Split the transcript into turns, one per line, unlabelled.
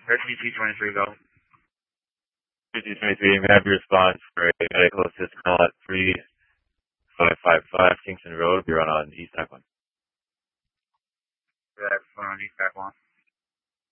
2223, go.
2223, may I have your response for a medical assist call at 3555 Kingston Road. Be run on East Act 1.
That's on East Act 1.